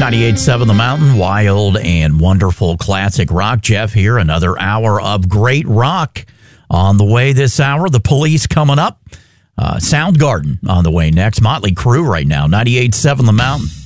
98.7 The Mountain, wild and wonderful classic rock. Jeff here, another hour of great rock on the way this hour. The Police coming up. Soundgarden on the way next. Motley Crue right now, 98.7 The Mountain.